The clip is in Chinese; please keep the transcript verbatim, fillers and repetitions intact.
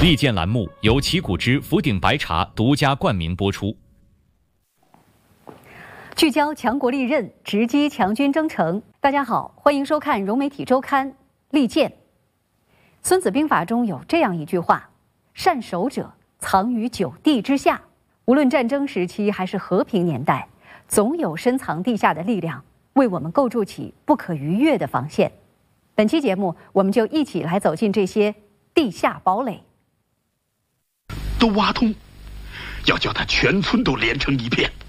利剑栏目由奇古之福鼎白茶独家冠名播出。 聚焦强国利刃，直击强军征程。大家好，欢迎收看融媒体周刊。利剑，《孙子兵法》中有这样一句话：“善守者藏于九地之下。”无论战争时期还是和平年代，总有深藏地下的力量，为我们构筑起不可逾越的防线。本期节目，我们就一起来走进这些地下堡垒。 都挖通，要叫他全村都连成一片。